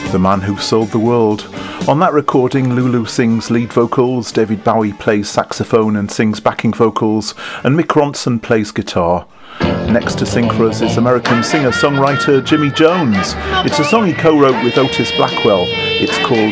The Man Who Sold the World. On that recording, Lulu sings lead vocals, David Bowie plays saxophone and sings backing vocals, and Mick Ronson plays guitar. Next to sing for us is American singer-songwriter Jimmy Jones. It's a song he co-wrote with Otis Blackwell. It's called